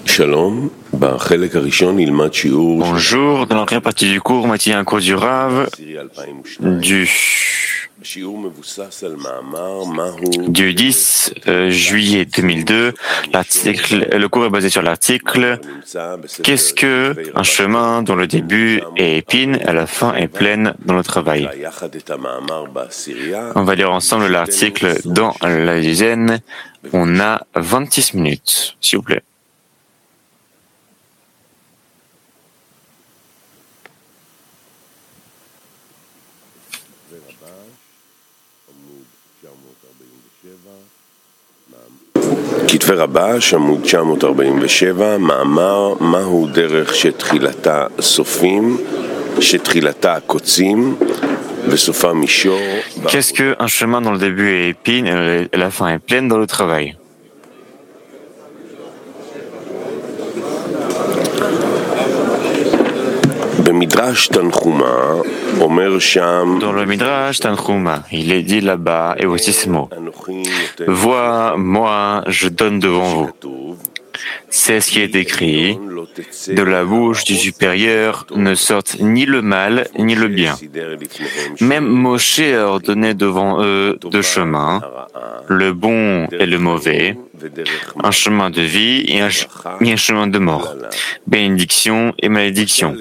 Bonjour, dans la première partie du cours, on un cours du Rav du 10 juillet 2002. Le cours est basé sur l'article Qu'est-ce que un chemin dont le début est épine et la fin est pleine dans le travail? On va lire ensemble l'article dans la dizaine. On a 26 minutes, s'il vous plaît. כתבי רבש, עמוד 947, מאמר מהו דרך שתחילתה סופים, שתחילתה קוצים וסופה מישור. Qu'est-ce qu'un chemin dont le début est épine et la fin est pleine dans le travail? Dans le Midrash Tanchuma, il est dit là-bas, et voici ce mot. Vois, moi, je donne devant vous. C'est ce qui est écrit. De la bouche du supérieur ne sortent ni le mal ni le bien. Même Moshe a ordonné devant eux deux chemins, le bon et le mauvais, un chemin de vie et un chemin de mort, bénédiction et malédiction.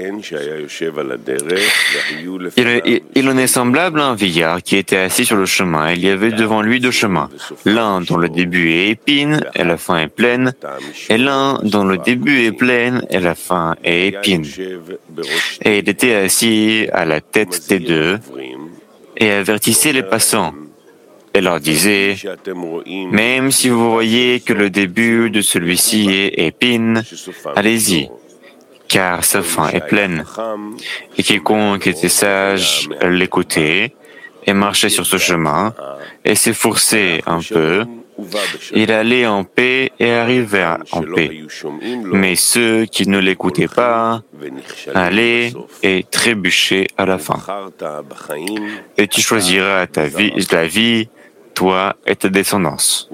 Il en est semblable à un vieillard qui était assis sur le chemin. Il y avait devant lui deux chemins, l'un dont le début est épine et la fin est pleine, et l'un dont le début est pleine et la fin est épine. Et il était assis à la tête des deux et avertissait les passants et leur disait, même si vous voyez que le début de celui-ci est épine, allez-y, car sa fin est pleine. Et quiconque était sage l'écoutait et marchait sur ce chemin et s'efforçait un peu, il allait en paix et arrivait en paix. Mais ceux qui ne l'écoutaient pas allaient et trébuchaient à la fin. Et tu choisiras la vie, toi et ta descendance.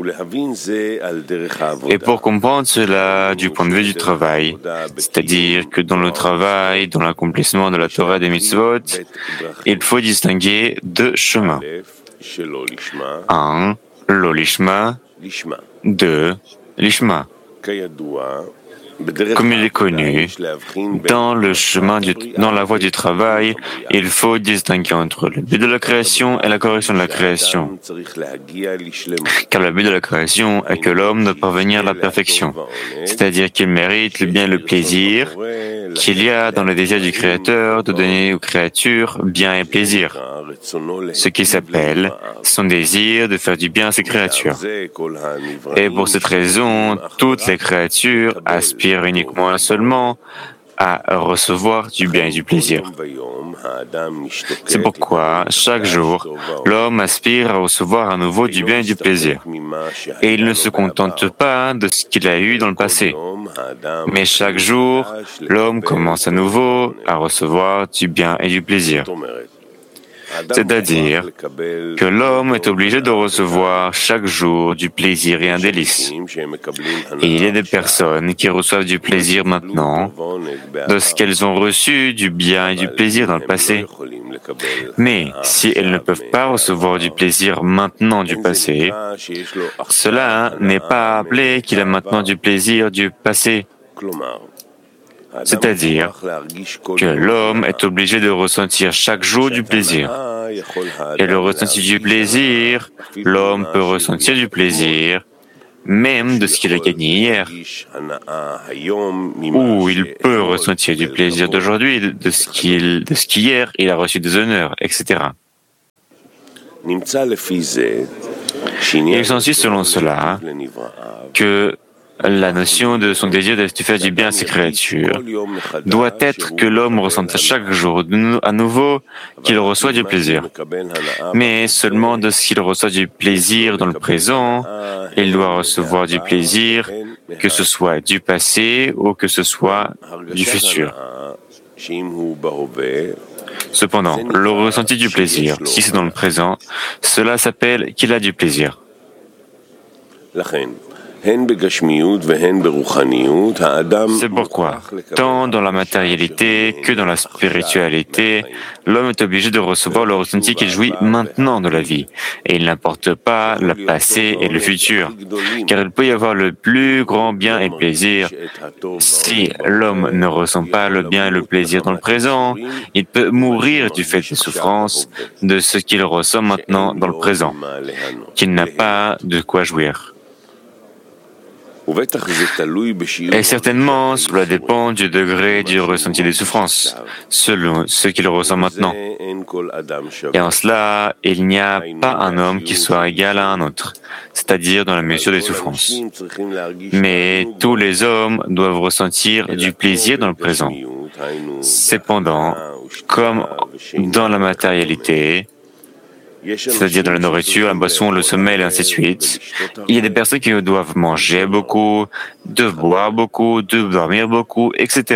Et pour comprendre cela du point de vue du travail, c'est-à-dire que dans le travail, dans l'accomplissement de la Torah des mitzvot, il faut distinguer deux chemins. 1. L'olishma, 2. Lishma. Comme il est connu, dans la voie du travail, il faut distinguer entre le but de la création et la correction de la création. Car le but de la création est que l'homme doit parvenir à la perfection, c'est-à-dire qu'il mérite le bien et le plaisir qu'il y a dans le désir du Créateur de donner aux créatures bien et plaisir, ce qui s'appelle son désir de faire du bien à ses créatures. Et pour cette raison, toutes les créatures aspirent uniquement et seulement à recevoir du bien et du plaisir. C'est pourquoi, chaque jour, l'homme aspire à recevoir à nouveau du bien et du plaisir. Et il ne se contente pas de ce qu'il a eu dans le passé. Mais chaque jour, l'homme commence à nouveau à recevoir du bien et du plaisir. C'est-à-dire que l'homme est obligé de recevoir chaque jour du plaisir et un délice. Et il y a des personnes qui reçoivent du plaisir maintenant de ce qu'elles ont reçu du bien et du plaisir dans le passé. Mais si elles ne peuvent pas recevoir du plaisir maintenant du passé, cela n'est pas appelé qu'il a maintenant du plaisir du passé. C'est-à-dire que l'homme est obligé de ressentir chaque jour du plaisir. Et le ressenti du plaisir, l'homme peut ressentir du plaisir, même de ce qu'il a gagné hier. Ou il peut ressentir du plaisir d'aujourd'hui, de ce qu'hier il a reçu des honneurs, etc. Il s'ensuit selon cela que la notion de son désir de faire du bien à ses créatures doit être que l'homme ressente chaque jour à nouveau qu'il reçoit du plaisir. Mais seulement de ce qu'il reçoit du plaisir dans le présent, il doit recevoir du plaisir, que ce soit du passé ou que ce soit du futur. Cependant, le ressenti du plaisir, si c'est dans le présent, cela s'appelle qu'il a du plaisir. C'est pourquoi, tant dans la matérialité que dans la spiritualité, l'homme est obligé de recevoir le ressenti qu'il jouit maintenant de la vie, et il n'importe pas le passé et le futur, car il peut y avoir le plus grand bien et plaisir. Si l'homme ne ressent pas le bien et le plaisir dans le présent, il peut mourir du fait des souffrances de ce qu'il ressent maintenant dans le présent, qu'il n'a pas de quoi jouir. Et certainement, cela dépend du degré du ressenti des souffrances, selon ce qu'il ressent maintenant. Et en cela, il n'y a pas un homme qui soit égal à un autre, c'est-à-dire dans la mesure des souffrances. Mais tous les hommes doivent ressentir du plaisir dans le présent. Cependant, comme dans la matérialité, c'est-à-dire dans la nourriture, la boisson, le sommeil, et ainsi de suite, il y a des personnes qui doivent manger beaucoup, de boire beaucoup, de dormir beaucoup, etc.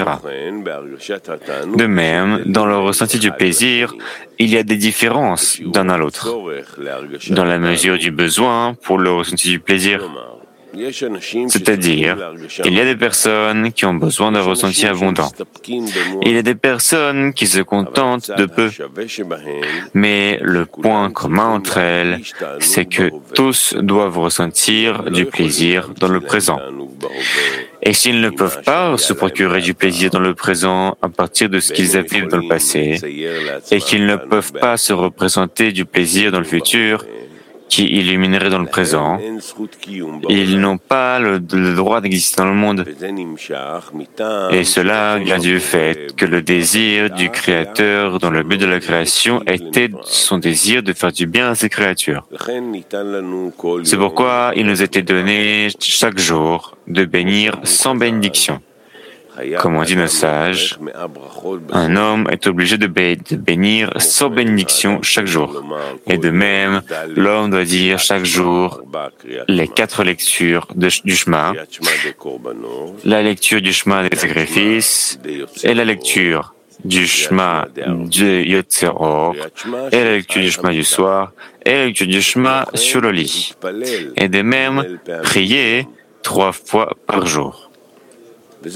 De même, dans le ressenti du plaisir, il y a des différences d'un à l'autre, dans la mesure du besoin pour le ressenti du plaisir. C'est-à-dire, il y a des personnes qui ont besoin d'un ressenti abondant. Il y a des personnes qui se contentent de peu. Mais le point commun entre elles, c'est que tous doivent ressentir du plaisir dans le présent. Et s'ils ne peuvent pas se procurer du plaisir dans le présent à partir de ce qu'ils avaient dans le passé, et qu'ils ne peuvent pas se représenter du plaisir dans le futur, qui illuminerait dans le présent, ils n'ont pas le droit d'exister dans le monde. Et cela vient du fait que le désir du Créateur dans le but de la création était son désir de faire du bien à ses créatures. C'est pourquoi il nous était donné chaque jour de bénir sans bénédiction. Comme on dit nos sages, un homme est obligé de bénir sans bénédiction chaque jour. Et de même, l'homme doit dire chaque jour les 4 lectures du Shema, la lecture du Shema des sacrifices, et la lecture du Shema de Yotzer Or, et la lecture du Shema du soir, et la lecture du Shema sur le lit. Et de même, prier 3 fois par jour. Et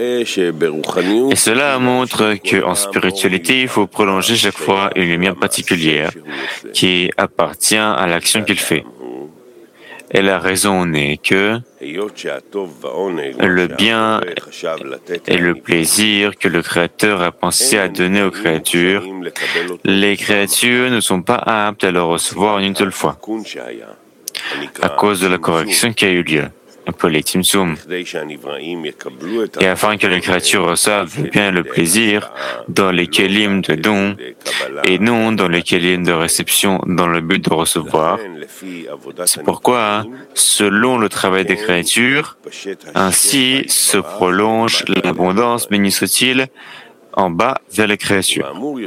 cela montre qu'en spiritualité, il faut prolonger chaque fois une lumière particulière qui appartient à l'action qu'il fait. Et la raison est que le bien et le plaisir que le Créateur a pensé à donner aux créatures, les créatures ne sont pas aptes à le recevoir une seule fois, à cause de la correction qui a eu lieu. Appelé Tzimtzum. Et afin que les créatures reçoivent le bien et le plaisir dans les kélim de don et non dans les kélim de réception dans le but de recevoir, c'est pourquoi, selon le travail des créatures, ainsi se prolonge l'abondance, béni soit-il, en bas vers les créatures.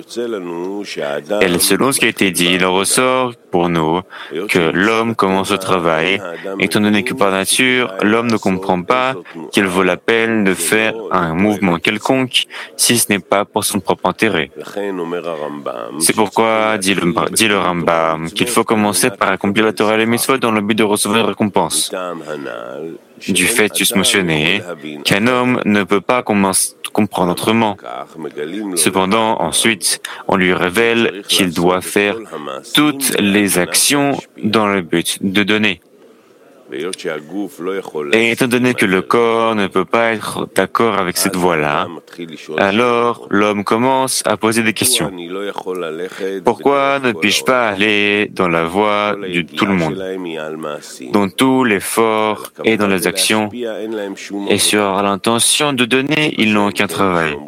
Et selon ce qui a été dit, il en ressort pour nous que l'homme commence le travail, étant donné que par nature, l'homme ne comprend pas qu'il vaut la peine de faire un mouvement quelconque si ce n'est pas pour son propre intérêt. C'est pourquoi, dit le Rambam, qu'il faut commencer par accomplir la Torah et les mitzvot dans le but de recevoir une récompense. Du fait juste mentionné, qu'un homme ne peut pas comprendre autrement. Cependant, ensuite, on lui révèle qu'il doit faire toutes les actions dans le but de donner. Et étant donné que le corps ne peut pas être d'accord avec cette voie-là, alors l'homme commence à poser des questions. Pourquoi ne puis-je pas aller dans la voie de tout le monde, dans tout l'effort et dans les actions, et sur l'intention de donner, ils n'ont aucun travail.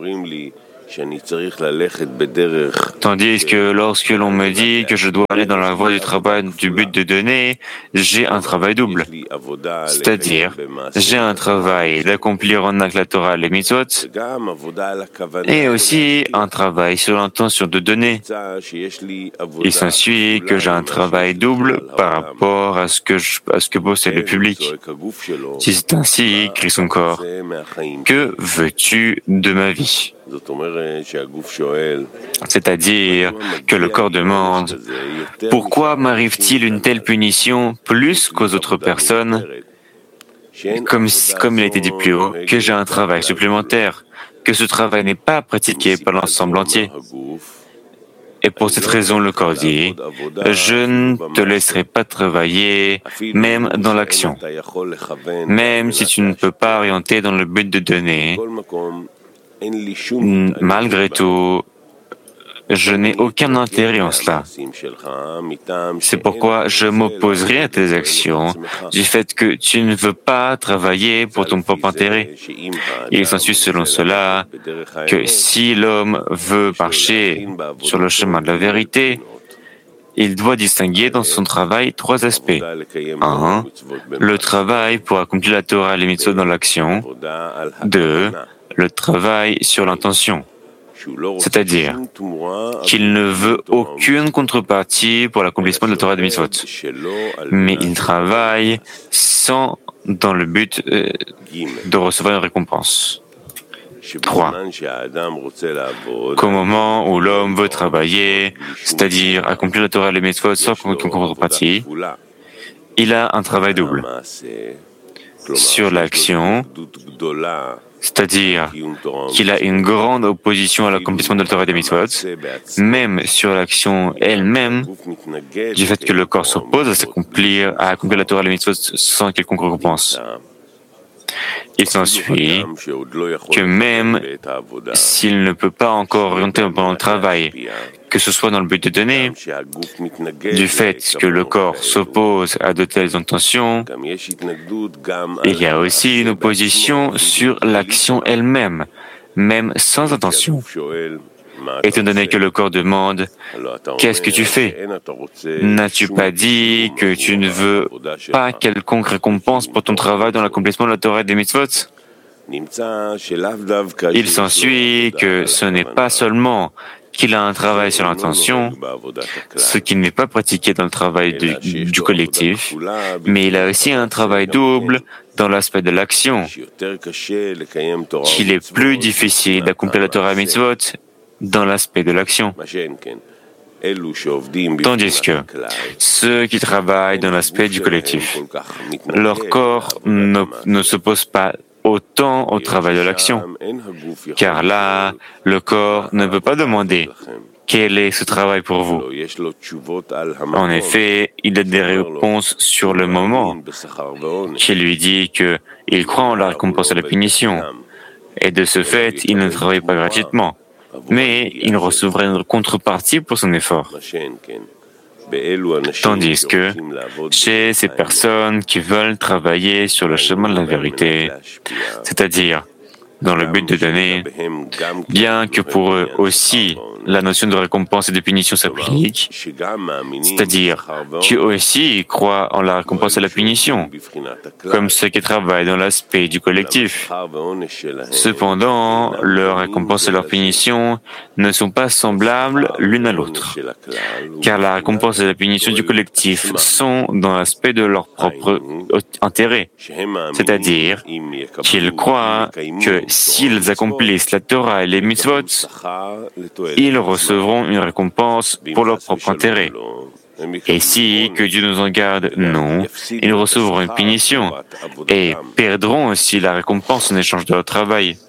Tandis que lorsque l'on me dit que je dois aller dans la voie du travail du but de donner, j'ai un travail double. C'est-à-dire, j'ai un travail d'accomplir en acte la Torah les mitzvot, et aussi un travail sur l'intention de donner. Il s'ensuit que j'ai un travail double par rapport à ce que possède le public. Si c'est ainsi, crie son corps, que veux-tu de ma vie? C'est-à-dire que le corps demande « Pourquoi m'arrive-t-il une telle punition plus qu'aux autres personnes ?» comme il a été dit plus haut, que j'ai un travail supplémentaire, que ce travail n'est pas pratiqué par l'ensemble entier. Et pour cette raison, le corps dit, je ne te laisserai pas travailler, même dans l'action. Même si tu ne peux pas orienter dans le but de donner, malgré tout, je n'ai aucun intérêt en cela. C'est pourquoi je m'opposerai à tes actions du fait que tu ne veux pas travailler pour ton propre intérêt. Il s'ensuit selon cela que si l'homme veut marcher sur le chemin de la vérité, il doit distinguer dans son travail trois aspects. 1. Le travail pour accomplir la Torah et les mitzvot dans l'action. 2. Le travail sur l'intention. C'est-à-dire qu'il ne veut aucune contrepartie pour l'accomplissement de la Torah et des mitzvot. Mais il travaille dans le but de recevoir une récompense. 3. Qu'au moment où l'homme veut travailler, c'est-à-dire accomplir la Torah et les mitzvot sans aucune contrepartie, il a un travail double. Sur l'action, c'est-à-dire qu'il a une grande opposition à l'accomplissement de la Torah et des mitzvot, même sur l'action elle-même, du fait que le corps s'oppose à accomplir la Torah et les mitzvot sans quelconque récompense. Il s'ensuit que même s'il ne peut pas encore orienter pendant le travail, que ce soit dans le but de donner, du fait que le corps s'oppose à de telles intentions, il y a aussi une opposition sur l'action elle-même, même sans intention. Étant donné que le corps demande « Qu'est-ce que tu fais ? N'as-tu pas dit que tu ne veux pas quelconque récompense pour ton travail dans l'accomplissement de la Torah et des mitzvot ?» Il s'ensuit que ce n'est pas seulement qu'il a un travail sur l'intention, ce qui n'est pas pratiqué dans le travail du collectif, mais il a aussi un travail double dans l'aspect de l'action, qu'il est plus difficile d'accomplir la Torah et mitzvot dans l'aspect de l'action. Tandis que ceux qui travaillent dans l'aspect du collectif, leur corps ne s'oppose pas autant au travail de l'action, car là, le corps ne peut pas demander quel est ce travail pour vous. En effet, il a des réponses sur le moment qui lui dit qu'il croit en la récompense et la punition, et de ce fait, il ne travaille pas gratuitement, mais il recevra une contrepartie pour son effort. Tandis que chez ces personnes qui veulent travailler sur le chemin de la vérité, c'est-à-dire dans le but de donner, bien que pour eux aussi la notion de récompense et de punition s'applique, c'est-à-dire qu'eux aussi croient en la récompense et la punition, comme ceux qui travaillent dans l'aspect du collectif. Cependant, leur récompense et leur punition ne sont pas semblables l'une à l'autre, car la récompense et la punition du collectif sont dans l'aspect de leur propre intérêt, c'est-à-dire qu'ils croient que s'ils accomplissent la Torah et les mitzvot, ils recevront une récompense pour leur propre intérêt. Et si, que Dieu nous en garde, non, ils recevront une punition et perdront aussi la récompense en échange de leur travail.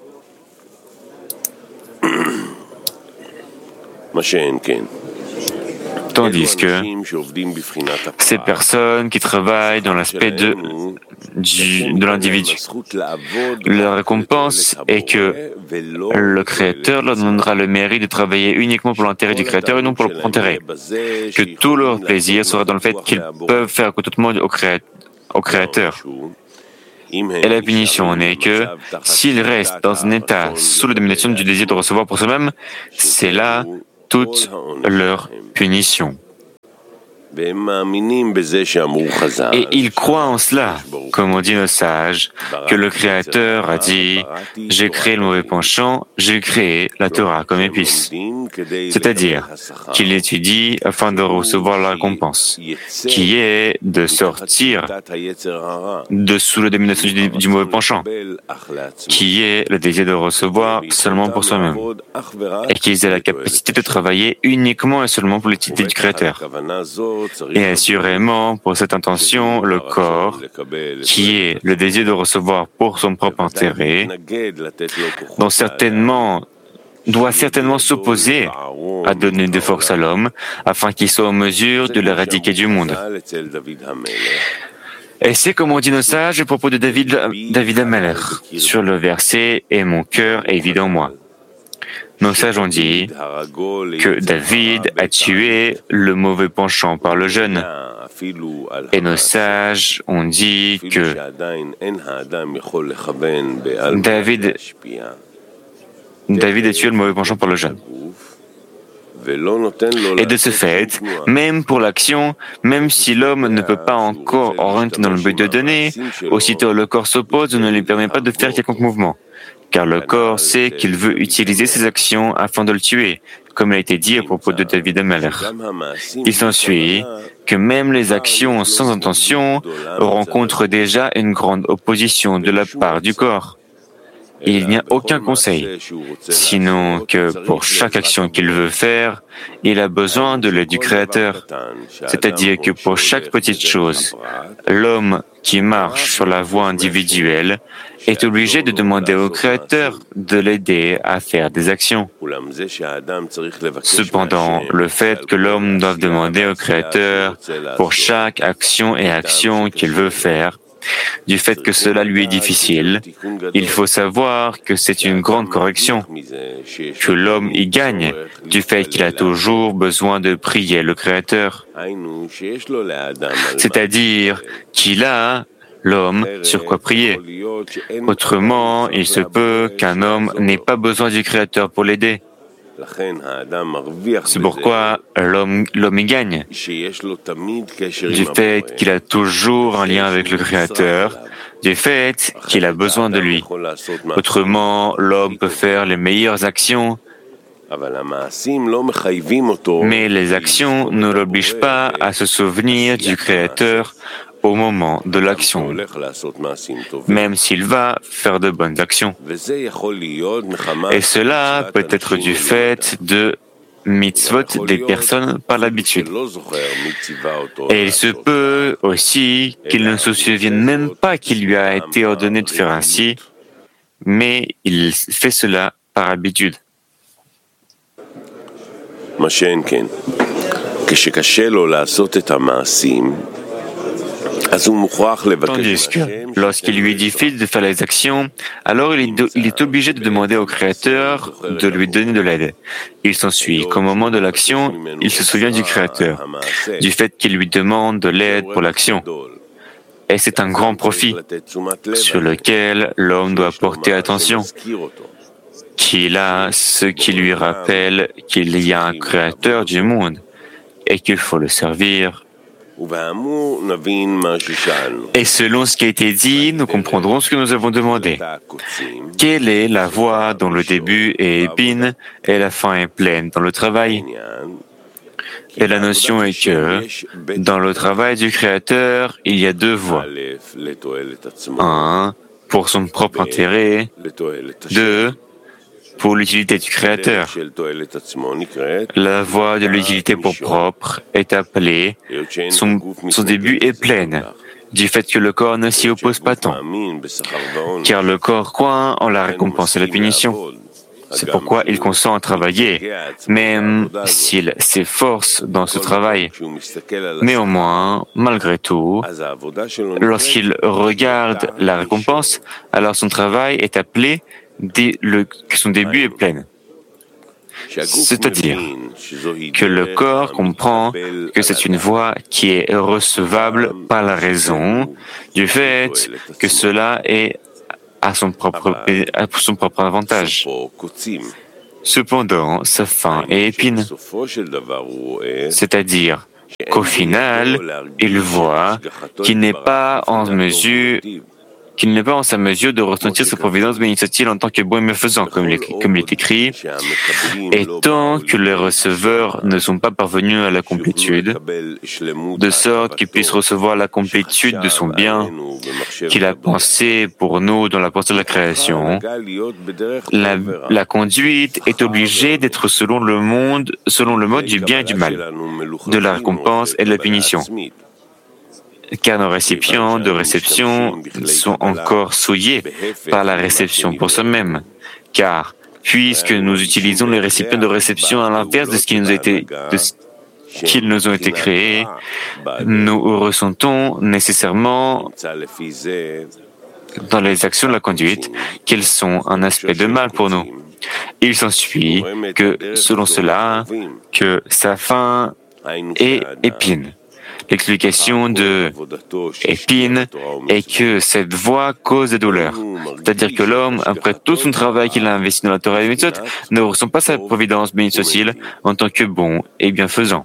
Tandis que ces personnes qui travaillent dans l'aspect de l'individu, leur récompense est que le Créateur leur donnera le mérite de travailler uniquement pour l'intérêt du Créateur et non pour leur propre intérêt. Que tout leur plaisir sera dans le fait qu'ils peuvent faire contentement au Créateur. Et la punition en est que, s'ils restent dans un état sous la domination du désir de recevoir pour soi-même, c'est là toute leur punition. Et ils croient en cela, comme ont dit nos sages, que le Créateur a dit « J'ai créé le mauvais penchant, j'ai créé la Torah comme épice ». C'est-à-dire qu'il étudie afin de recevoir la récompense, qui est de sortir de sous la domination du mauvais penchant, qui est le désir de recevoir seulement pour soi-même, et qu'ils aient la capacité de travailler uniquement et seulement pour l'utilité du Créateur. Et assurément, pour cette intention, le corps, qui est le désir de recevoir pour son propre intérêt, doit certainement s'opposer à donner des forces à l'homme afin qu'il soit en mesure de l'éradiquer du monde. Et c'est comme on dit nos sages à propos de David Ameller, sur le verset « Et mon cœur est vide en moi ». Nos sages ont dit que David a tué le mauvais penchant par le jeûne. Et nos sages ont dit que David a tué le mauvais penchant par le jeûne. Et de ce fait, même pour l'action, même si l'homme ne peut pas encore orienter dans le but de donner, aussitôt le corps s'oppose ou ne lui permet pas de faire quelconque mouvement. Car le corps sait qu'il veut utiliser ses actions afin de le tuer, comme il a été dit à propos de David Ameller. Il s'ensuit que même les actions sans intention rencontrent déjà une grande opposition de la part du corps. Il n'y a aucun conseil, sinon que pour chaque action qu'il veut faire, il a besoin de l'aide du Créateur. C'est-à-dire que pour chaque petite chose, l'homme qui marche sur la voie individuelle est obligé de demander au Créateur de l'aider à faire des actions. Cependant, le fait que l'homme doive demander au Créateur pour chaque action et action qu'il veut faire, du fait que cela lui est difficile, il faut savoir que c'est une grande correction, que l'homme y gagne du fait qu'il a toujours besoin de prier le Créateur. C'est-à-dire qu'il a, l'homme, sur quoi prier. Autrement, il se peut qu'un homme n'ait pas besoin du Créateur pour l'aider. C'est pourquoi l'homme y gagne, du fait qu'il a toujours un lien avec le Créateur, du fait qu'il a besoin de lui. Autrement, l'homme peut faire les meilleures actions, mais les actions ne l'obligent pas à se souvenir du Créateur au moment de l'action, même s'il va faire de bonnes actions. Et cela peut être du fait de mitzvot des personnes par l'habitude. Et il se peut aussi qu'il ne se souvienne même pas qu'il lui a été ordonné de faire ainsi, mais il fait cela par habitude. Tandis que, lorsqu'il lui est difficile de faire les actions, alors il est obligé de demander au Créateur de lui donner de l'aide. Il s'ensuit qu'au moment de l'action, il se souvient du Créateur, du fait qu'il lui demande de l'aide pour l'action. Et c'est un grand profit sur lequel l'homme doit porter attention, qu'il a ce qui lui rappelle qu'il y a un Créateur du monde et qu'il faut le servir. Et selon ce qui a été dit, nous comprendrons ce que nous avons demandé. Quelle est la voie dont le début est épine et la fin est pleine dans le travail? Et la notion est que, dans le travail du Créateur, il y a deux voies. Un, pour son propre intérêt. Deux, pour l'utilité du Créateur. La voie de l'utilité pour propre est appelée, son début est pleine, du fait que le corps ne s'y oppose pas tant, car le corps croit en la récompense et la punition. C'est pourquoi il consent à travailler, même s'il s'efforce dans ce travail. Néanmoins, malgré tout, lorsqu'il regarde la récompense, alors son travail est appelé que son début est plein. C'est-à-dire que le corps comprend que c'est une voie qui est recevable par la raison, du fait que cela est à son propre avantage. Cependant, sa fin est épine. C'est-à-dire qu'au final, il voit qu'il n'est pas en mesure qu'il n'est pas en sa mesure de ressentir sa providence bénissant-il en tant que bon et bienfaisant, comme il est écrit, et tant que les receveurs ne sont pas parvenus à la complétude, de sorte qu'ils puissent recevoir la complétude de son bien qu'il a pensé pour nous dans la pensée de la création, la conduite est obligée d'être selon le mode du bien et du mal, de la récompense et de la punition. Car nos récipients de réception sont encore souillés par la réception pour soi-même. Car, puisque nous utilisons les récipients de réception à l'inverse de ce qui qu'ils nous ont été créés, nous ressentons nécessairement dans les actions de la conduite qu'elles sont un aspect de mal pour nous. Il s'ensuit que, selon cela, que sa fin est épine. L'explication de épine est que cette voie cause des douleurs. C'est-à-dire que l'homme, après tout son travail qu'il a investi dans la Torah et les mitzvot, ne ressent pas sa providence bénie soit-il en tant que bon et bienfaisant.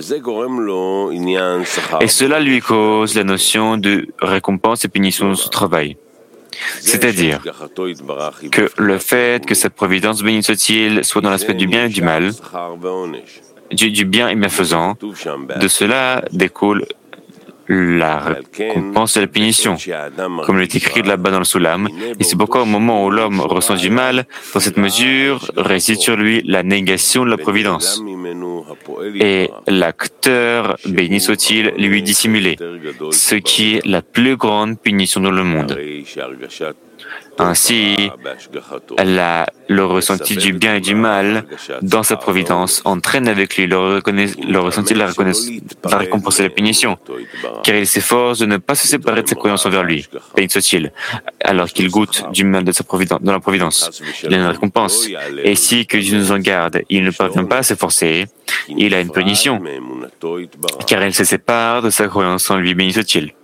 Et cela lui cause la notion de récompense et punition de son travail. C'est-à-dire que le fait que cette providence bénie soit-il soit dans l'aspect du bien et du mal, du bien et bienfaisant, de cela découle la récompense et la punition, comme il est écrit là-bas dans le Soulam, et c'est pourquoi au moment où l'homme ressent du mal, dans cette mesure réside sur lui la négation de la providence. Et l'acteur, béni soit-il, lui dissimuler, ce qui est la plus grande punition dans le monde. Ainsi, le ressenti du bien et du mal dans sa providence entraîne avec lui le ressenti de la récompense et la punition, car il s'efforce de ne pas se séparer de sa croyance envers lui, béni soit-il, alors qu'il goûte du mal de dans la providence. Il a une récompense, et si, que Dieu nous en garde, il ne parvient pas à s'efforcer, il a une punition, car il se sépare de sa croyance en lui, béni soit-il.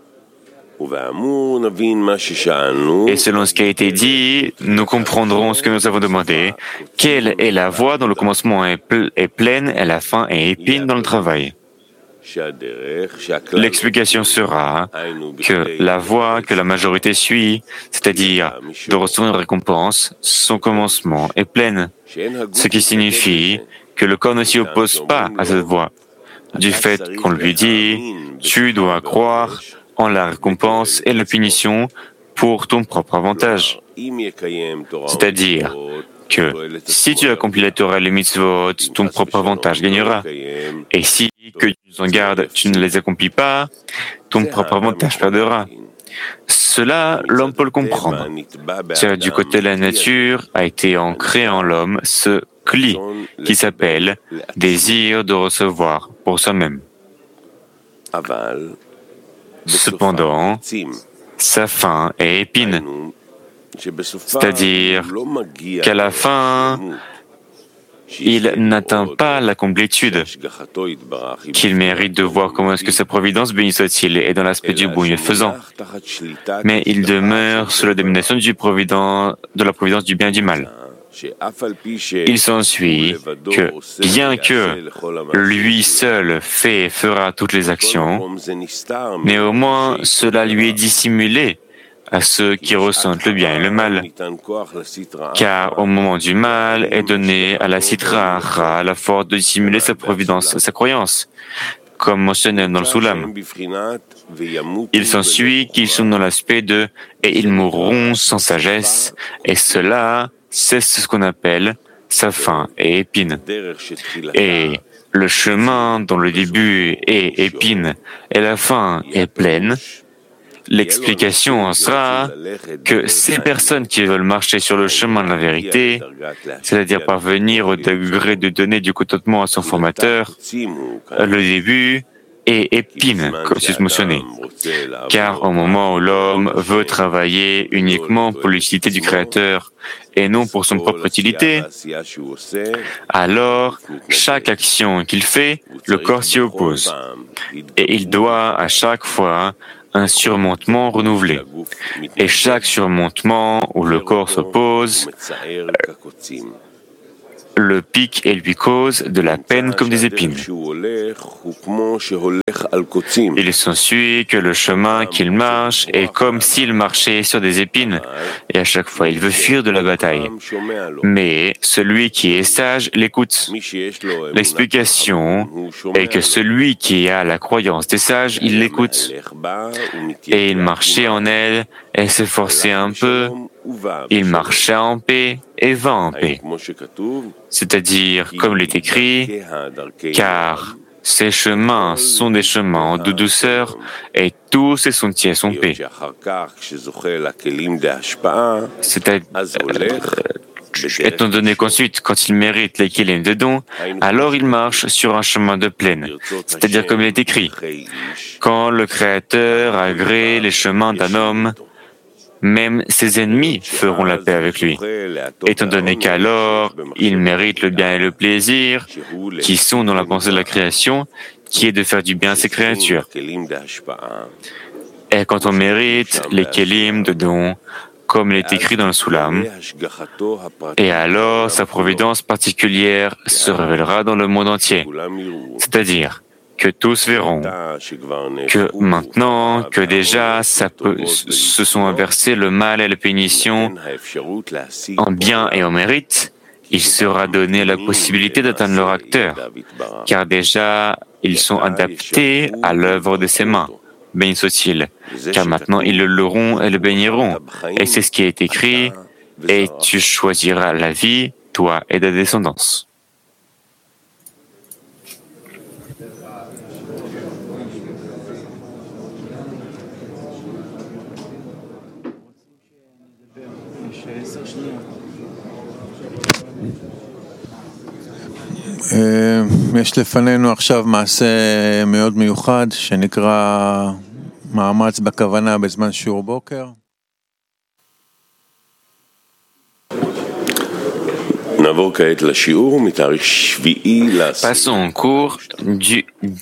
Et selon ce qui a été dit, nous comprendrons ce que nous avons demandé. Quelle est la voie dont le commencement est pleine et la fin est épine dans le travail? L'explication sera que la voie que la majorité suit, c'est-à-dire de recevoir une récompense, son commencement est pleine, ce qui signifie que le corps ne s'y oppose pas à cette voie, du fait qu'on lui dit « tu dois croire » en la récompense et la punition pour ton propre avantage. C'est-à-dire que si tu accomplis la Torah et les mitzvot, ton propre avantage gagnera. Et si, que Dieu nous en garde, tu ne les accomplis pas, ton propre avantage perdra. Cela, l'homme peut le comprendre. Car du côté de la nature a été ancré en l'homme ce cli qui s'appelle désir de recevoir pour soi-même. Cependant, sa fin est épine, c'est-à-dire qu'à la fin, il n'atteint pas la complétude qu'il mérite de voir comment est-ce que sa providence, béni soit-il, est dans l'aspect du bon et faisant, mais il demeure sous la domination de la providence du bien et du mal. Il s'ensuit que, bien que lui seul fait et fera toutes les actions, néanmoins cela lui est dissimulé à ceux qui ressentent le bien et le mal, car au moment du mal est donné à la Sitra Achra la force de dissimuler sa providence, sa croyance, comme mentionné dans le Soulam. Il s'ensuit qu'ils sont dans l'aspect de « et ils mourront sans sagesse », et cela, c'est ce qu'on appelle sa fin est épine. Et le chemin dont le début est épine et la fin est pleine, l'explication en sera que ces personnes qui veulent marcher sur le chemin de la vérité, c'est-à-dire parvenir au degré de donner du contentement à son formateur, le début est épine, comme c'est mentionné. Car au moment où l'homme veut travailler uniquement pour l'utilité du Créateur et non pour son propre utilité, alors chaque action qu'il fait, le corps s'y oppose. Et il doit à chaque fois un surmontement renouvelé. Et chaque surmontement où le corps s'oppose le pique et lui cause de la peine comme des épines. Il s'ensuit que le chemin qu'il marche est comme s'il marchait sur des épines, et à chaque fois il veut fuir de la bataille. Mais celui qui est sage l'écoute. L'explication est que celui qui a la croyance des sages, il l'écoute. Et il marchait en elle et s'efforçait un peu. Il marcha en paix et va en paix. C'est-à-dire, comme il est écrit, car ces chemins sont des chemins de douceur et tous ses sentiers sont paix. Étant donné qu'ensuite, quand il mérite les kilim de don, alors il marche sur un chemin de plaine. C'est-à-dire, comme il est écrit, quand le Créateur agrée les chemins d'un homme, même ses ennemis feront la paix avec lui, étant donné qu'alors il mérite le bien et le plaisir qui sont dans la pensée de la création, qui est de faire du bien à ses créatures. Et quand on mérite les kelim de don, comme il est écrit dans le Soulam, et alors sa providence particulière se révélera dans le monde entier, c'est-à-dire que tous verront que maintenant que déjà se sont inversés le mal et la punition en bien et en mérite, il sera donné la possibilité d'atteindre leur acteur, car déjà ils sont adaptés à l'œuvre de ses mains. Béni soit-il, car maintenant ils le loueront et le béniront. Et c'est ce qui est écrit, et tu choisiras la vie, toi et ta descendance. יש לפנינו עכשיו מעשה מאוד מיוחד שנקרא מאמץ בכוונה בזמן שיעור בוקר. Passons au cours du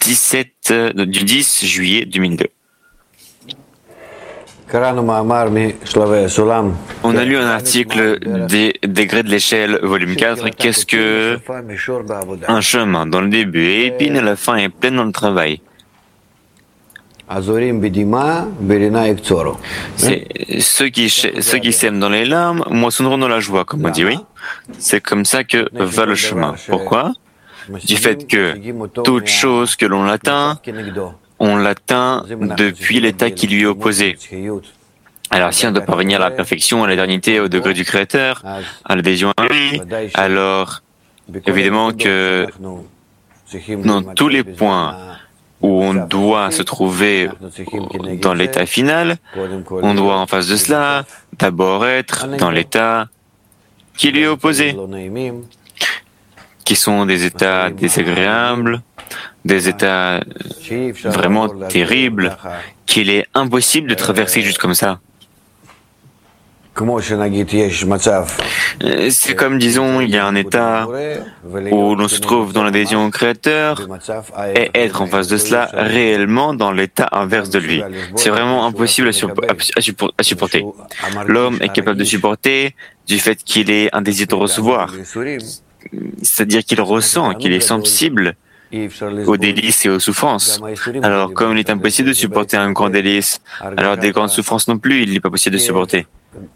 10 juillet 2002. On a lu un article des degrés de l'échelle, volume 4. Qu'est-ce que un chemin dans le début est épine et la fin est pleine dans le travail? C'est ceux qui sèment dans les larmes moissonneront dans la joie, comme on dit, oui. C'est comme ça que va le chemin. Pourquoi? Du fait que toute chose que l'on atteint, on l'atteint depuis l'état qui lui est opposé. Alors si on doit parvenir à la perfection, à l'éternité, au degré du Créateur, à l'adhésion à lui, alors évidemment que dans tous les points où on doit se trouver dans l'état final, on doit en face de cela d'abord être dans l'état qui lui est opposé, qui sont des états désagréables, des états vraiment terribles, qu'il est impossible de traverser juste comme ça. C'est comme, disons, il y a un état où l'on se trouve dans l'adhésion au Créateur et être en face de cela réellement dans l'état inverse de lui. C'est vraiment impossible à supporter. L'homme est capable de supporter du fait qu'il ait un désir de recevoir. C'est-à-dire qu'il ressent, qu'il est sensible aux délices et aux souffrances. Alors, comme il est impossible de supporter un grand délice, alors des grandes souffrances non plus, il n'est pas possible de supporter.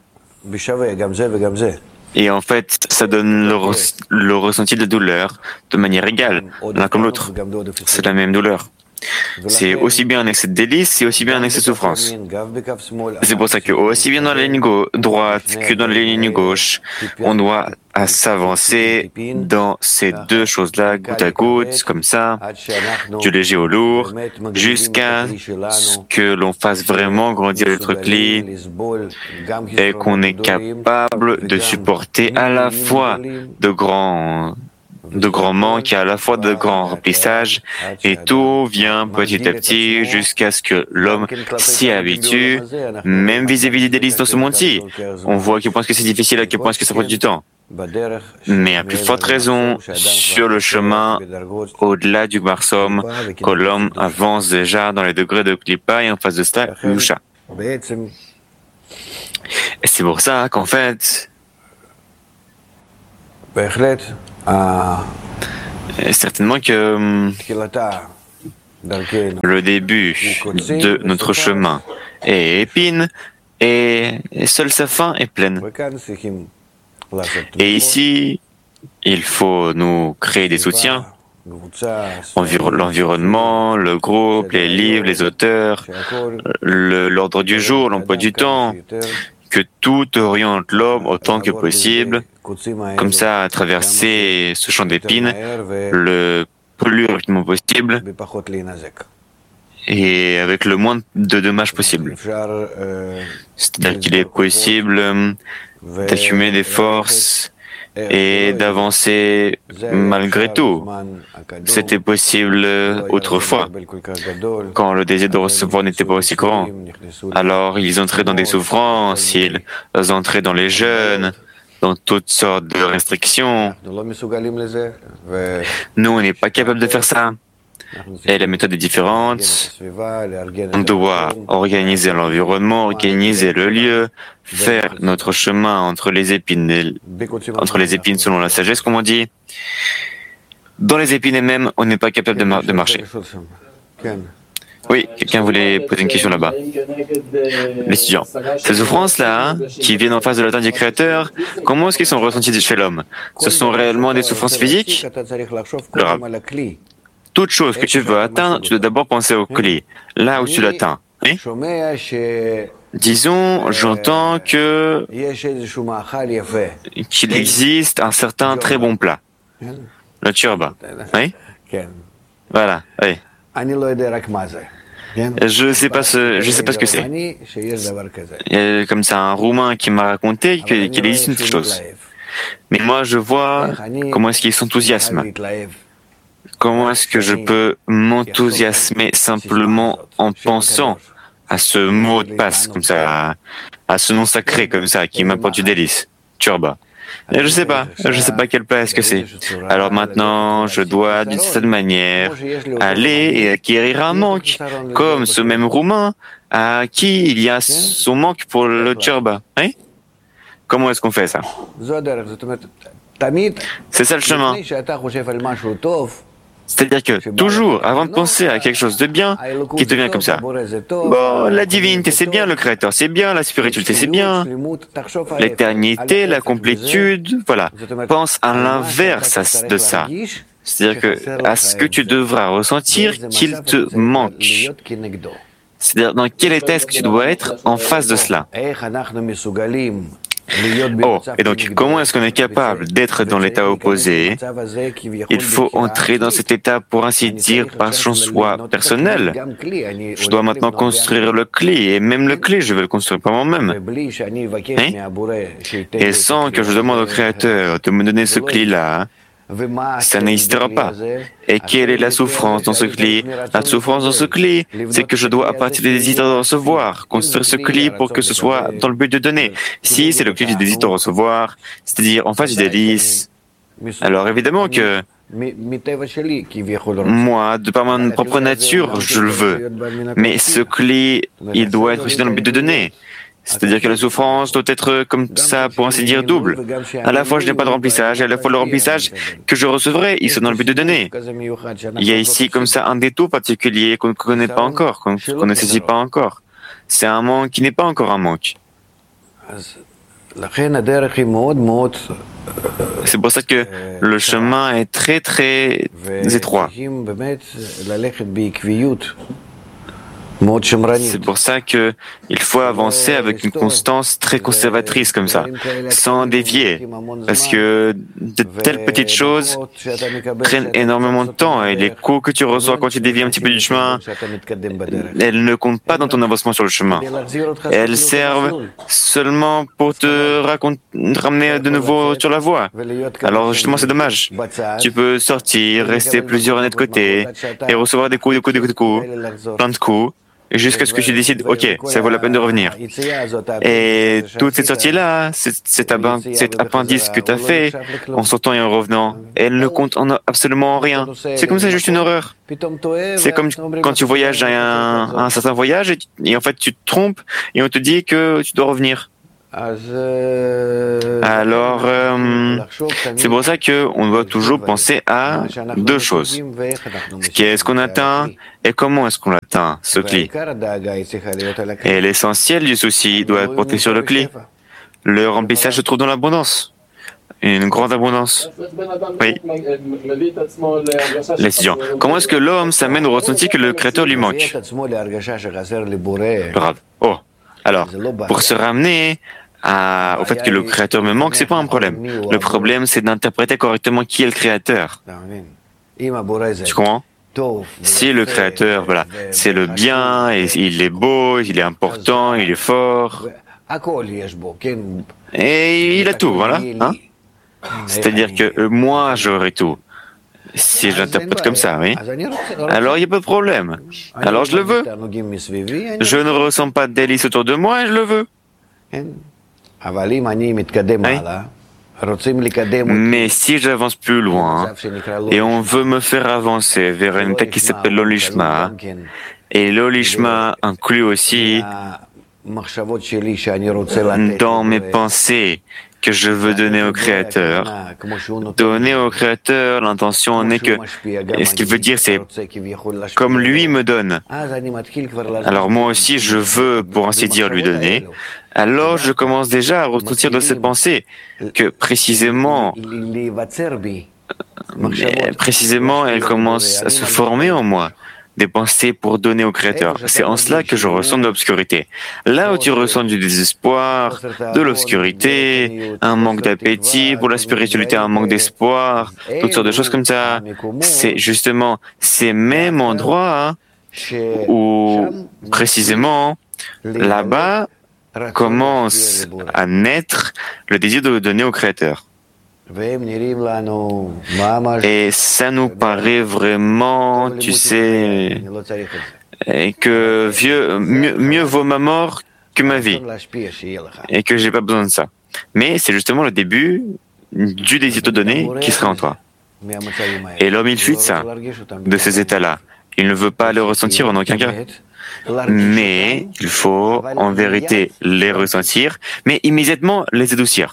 Et en fait, ça donne le ressenti de douleur de manière égale, l'un comme l'autre. C'est la même douleur. C'est aussi bien un excès de délice et aussi bien un excès de souffrance. C'est pour ça que aussi bien dans la ligne droite que dans la ligne gauche, on doit s'avancer dans ces deux choses-là, goutte à goutte, comme ça, du léger au lourd, jusqu'à ce que l'on fasse vraiment grandir notre cli et qu'on est capable de supporter à la fois de grands manques et à la fois de grands remplissages, et tout vient petit à petit jusqu'à ce que l'homme s'y habitue, même vis-à-vis des délices dans ce monde-ci. On voit à quel point que c'est difficile, à quel point que ça prend du temps. Mais à plus forte raison, sur le chemin, au-delà du Barsom, que l'homme avance déjà dans les degrés de Klippa et en face de cela, Yusha. Et c'est pour ça qu'en fait, Et certainement que le début de notre chemin est épine et seule sa fin est pleine. Et ici, il faut nous créer des soutiens, l'environnement, le groupe, les livres, les auteurs, l'ordre du jour, l'emploi du temps, que tout oriente l'homme autant que possible, comme ça, à traverser ce champ d'épines le plus rapidement possible et avec le moins de dommages possible. C'est-à-dire qu'il est possible d'accumuler des forces et d'avancer malgré tout. C'était possible autrefois, quand le désir de recevoir n'était pas aussi grand. Alors ils entraient dans des souffrances, ils entraient dans les jeûnes, dans toutes sortes de restrictions. Nous, on n'est pas capable de faire ça. Et la méthode est différente. On doit organiser l'environnement, organiser le lieu, faire notre chemin entre les épines selon la sagesse, comme on dit. Dans les épines elles-mêmes, on n'est pas capable de marcher. Oui, quelqu'un voulait poser une question là-bas. L'étudiant. Ces souffrances-là, qui viennent en face de l'atteinte du Créateur, comment est-ce qu'elles sont ressenties chez l'homme? Ce sont réellement des souffrances physiques? Le Rav. Toute chose que tu veux atteindre, tu dois d'abord penser au clé, là où tu l'atteins. Oui? Disons, j'entends qu'il existe un certain très bon plat, le turba. Oui? Voilà, oui. Je ne sais pas ce que c'est. Comme ça, un Roumain qui m'a raconté qu'il existe une chose. Mais moi, je vois comment est-ce qu'il s'enthousiasme. Comment est-ce que je peux m'enthousiasmer simplement en pensant à ce mot de passe, comme ça, à ce nom sacré, comme ça, qui m'apporte du délice, turba. Et je sais pas quel plat est-ce que c'est. Alors maintenant, je dois, d'une certaine manière, aller et acquérir un manque, comme ce même Roumain à qui il y a son manque pour le turba. Hein? Comment est-ce qu'on fait ça? C'est ça le chemin. C'est-à-dire que toujours, avant de penser à quelque chose de bien, qui te vient comme ça. Bon, la divinité c'est bien, le Créateur c'est bien, la spiritualité c'est bien, l'éternité, la complétude, voilà. Pense à l'inverse de ça. C'est-à-dire que à ce que tu devras ressentir qu'il te manque. C'est-à-dire dans quel état est-ce que tu dois être en face de cela. Oh, et donc comment est-ce qu'on est capable d'être dans l'état opposé? Il faut entrer dans cet état, pour ainsi dire, par son choix personnel. Je dois maintenant construire le clé, et même le clé, je vais le construire par moi-même. Hein? Et sans que je demande au Créateur de me donner ce clé-là, ça n'existera pas. Et quelle est la souffrance dans ce clé? La souffrance dans ce clé, c'est que je dois, à partir des désirs de recevoir, construire ce clé pour que ce soit dans le but de donner. Si c'est le clé du désir de recevoir, c'est-à-dire en face du délice, alors évidemment que moi, de par ma propre nature, je le veux. Mais ce clé, il doit être aussi dans le but de donner. C'est-à-dire que la souffrance doit être comme ça, pour ainsi dire, double. À la fois, je n'ai pas de remplissage, et à la fois, le remplissage que je recevrai, il soit dans le but de donner. Il y a ici, comme ça, un détour particulier qu'on ne connaît pas encore, qu'on ne saisit pas encore. C'est un manque qui n'est pas encore un manque. C'est pour ça que le chemin est très, très étroit. C'est pour ça qu'il faut avancer avec une constance très conservatrice comme ça, sans dévier, parce que de telles petites choses prennent énormément de temps et les coups que tu reçois quand tu dévies un petit peu du chemin, elles ne comptent pas dans ton avancement sur le chemin. Elles servent seulement pour te ramener de nouveau sur la voie. Alors justement c'est dommage. Tu peux sortir, rester plusieurs années de côté et recevoir des coups, plein de coups, jusqu'à ce que tu décides, ok, ça vaut la peine de revenir. Et toute cette sortie-là, cet appendice que tu as fait, en sortant et en revenant, elle ne compte absolument rien. C'est comme ça, juste une horreur. C'est comme quand tu voyages à un certain voyage, et en fait tu te trompes, et on te dit que tu dois revenir. Alors, c'est pour ça qu'on doit toujours penser à deux choses. Qu'est-ce qu'on atteint et comment est-ce qu'on l'atteint, ce cli. Et l'essentiel du souci doit être porté sur le cli. Le remplissage se trouve dans l'abondance. Une grande abondance. Oui. L'étudiant. Comment est-ce que l'homme s'amène au ressenti que le Créateur lui manque? Grave. Oh. Alors, pour se ramener au fait que le Créateur me manque, c'est pas un problème. Le problème, c'est d'interpréter correctement qui est le Créateur. Tu comprends? Si le Créateur, voilà, c'est le bien, et il est beau, il est important, il est fort, et il a tout, voilà. Hein? C'est-à-dire que moi, j'aurai tout. Si je l'interprète comme ça, oui. Alors, il n'y a pas de problème. Alors, je le veux. Je ne ressens pas de délice autour de moi et je le veux. Oui. Mais si j'avance plus loin, et on veut me faire avancer vers une étape qui s'appelle l'olishma, et l'olishma inclut aussi dans mes pensées que je veux donner au Créateur. Donner au Créateur, l'intention n'est que... Et ce qu'il veut dire, c'est comme lui me donne. Alors moi aussi, je veux, pour ainsi dire, lui donner. Alors je commence déjà à ressentir de cette pensée que précisément, elle commence à se former en moi. Des pensées pour donner au Créateur. C'est en cela que je ressens de l'obscurité. Là où tu ressens du désespoir, de l'obscurité, un manque d'appétit pour la spiritualité, un manque d'espoir, toutes sortes de choses comme ça, c'est justement ces mêmes endroits où, précisément, là-bas, commence à naître le désir de donner au Créateur. Et ça nous paraît vraiment, tu sais, que mieux vaut ma mort que ma vie, et que j'ai pas besoin de ça. Mais c'est justement le début du désir de donner qui sera en toi. Et l'homme, il fuit de ça, de ces états-là. Il ne veut pas les ressentir en aucun cas. Mais il faut, en vérité, les ressentir, mais immédiatement les adoucir.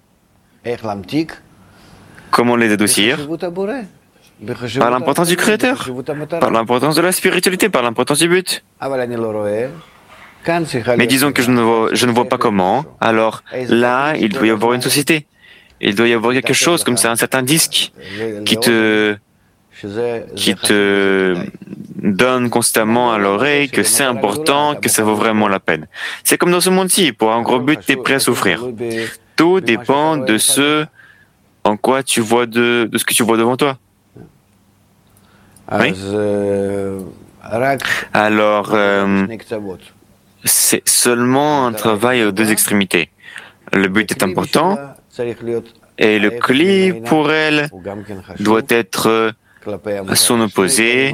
Comment les adoucir? Par l'importance du Créateur, par l'importance de la spiritualité, par l'importance du but. Mais disons que je ne vois pas comment, alors là, il doit y avoir une société. Il doit y avoir quelque chose comme ça, un certain disque qui te donne constamment à l'oreille que c'est important, que ça vaut vraiment la peine. C'est comme dans ce monde-ci, pour un gros but, tu es prêt à souffrir. Tout dépend de ce en quoi tu vois de ce que tu vois devant toi. Oui. Alors, c'est seulement un travail aux deux extrémités. Le but est important et le cli pour elle doit être son opposé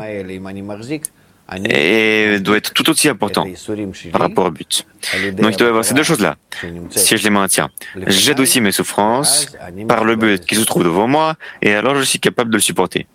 et doit être tout aussi important par rapport au but. Donc il doit y avoir ces deux choses-là. Si je les maintiens, j'aide aussi mes souffrances par le but qui se trouve devant moi, et alors je suis capable de le supporter.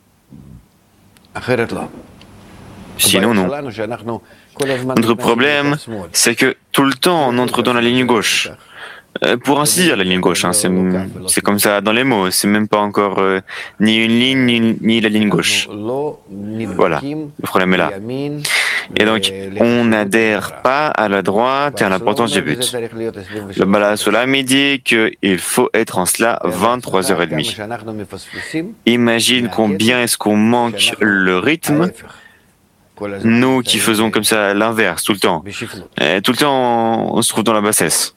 Sinon, non. Notre problème, c'est que tout le temps on entre dans la ligne gauche. Pour ainsi dire, la ligne gauche, hein, c'est comme ça dans les mots, c'est même pas encore ni une ligne ni la ligne gauche. Voilà, le problème est là. Et donc, on n'adhère pas à la droite et à l'importance du but. Le Bala Solam dit qu'il faut être en cela 23h30. Imagine combien est-ce qu'on manque le rythme, nous qui faisons comme ça l'inverse tout le temps. Et tout le temps, on se trouve dans la bassesse.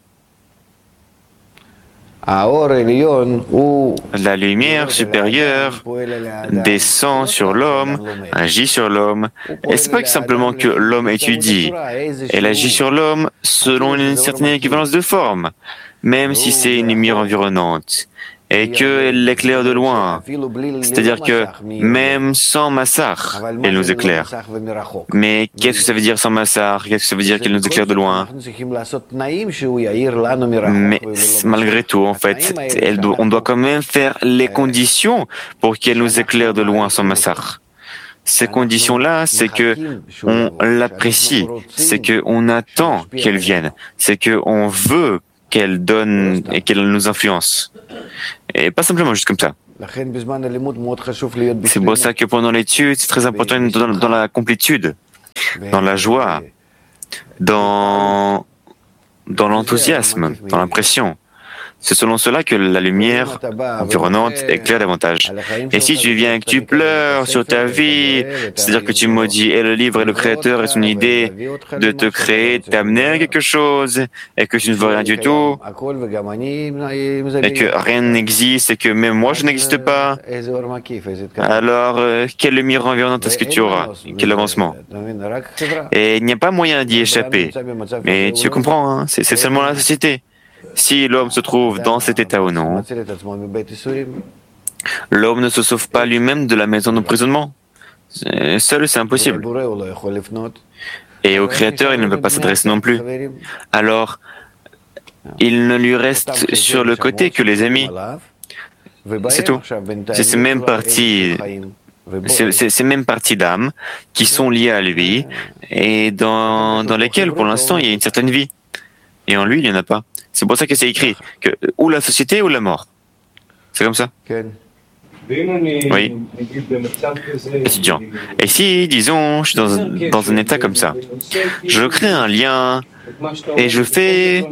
La lumière supérieure descend sur l'homme, agit sur l'homme, et c'est pas simplement que l'homme étudie, elle agit sur l'homme selon une certaine équivalence de forme, même si c'est une lumière environnante, et qu'elle l'éclaire de loin. C'est-à-dire que même sans massar, elle nous éclaire. Mais qu'est-ce que ça veut dire sans massar? Qu'est-ce que ça veut dire qu'elle nous éclaire de loin? Mais malgré tout, en fait, on doit quand même faire les conditions pour qu'elle nous éclaire de loin sans massar. Ces conditions-là, c'est que on l'apprécie, c'est qu'on attend qu'elle vienne, c'est qu'on veut qu'elle donne et qu'elle nous influence. Et pas simplement juste comme ça. C'est pour ça que pendant l'étude, c'est très important dans la complétude, dans la joie, dans l'enthousiasme, dans l'impression. C'est selon cela que la lumière environnante éclaire davantage. Et si tu viens et que tu pleures sur ta vie, c'est-à-dire que tu maudis et le livre et le créateur et son idée de te créer, de t'amener à quelque chose, et que tu ne veux rien du tout, et que rien n'existe, et que même moi je n'existe pas, alors quelle lumière environnante est-ce que tu auras? Quel avancement? Et il n'y a pas moyen d'y échapper. Mais tu comprends, hein, c'est seulement la société. Si l'homme se trouve dans cet état ou non, l'homme ne se sauve pas lui-même de la maison d'emprisonnement. Seul, c'est impossible. Et au Créateur, il ne peut pas s'adresser non plus. Alors, il ne lui reste sur le côté que les amis. C'est tout. C'est ces mêmes parties d'âme qui sont liées à lui et dans lesquelles, pour l'instant, il y a une certaine vie. Et en lui, il n'y en a pas. C'est pour ça que c'est écrit que ou la société ou la mort. C'est comme ça. Oui. Étudiant. Et si, disons, je suis dans un état comme ça, je crée un lien et je fais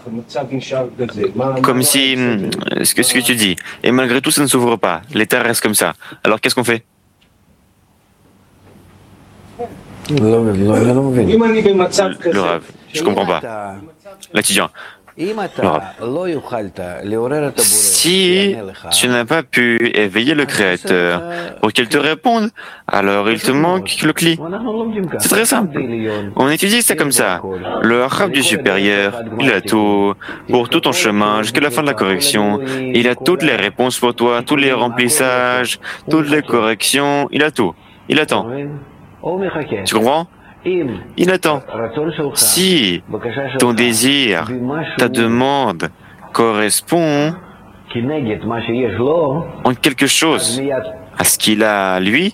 comme si ce que tu dis. Et malgré tout, ça ne s'ouvre pas. L'état reste comme ça. Alors qu'est-ce qu'on fait? Le rêve. Je comprends pas. L'étudiant. Si tu n'as pas pu éveiller le Créateur pour qu'il te réponde, alors il te manque le cli. C'est très simple. On étudie ça comme ça. Le Rab du supérieur, il a tout pour tout ton chemin jusqu'à la fin de la correction. Il a toutes les réponses pour toi, tous les remplissages, toutes les corrections. Il a tout. Il attend. Tu comprends? Il attend. Si ton désir, ta demande correspond en quelque chose à ce qu'il a lui,